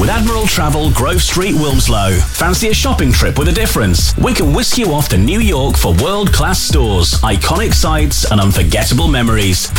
with Admiral Travel, Grove Street, Wilmslow. Fancy a shopping trip with a difference? We can whisk you off to New York for world-class stores, iconic sights and unforgettable memories.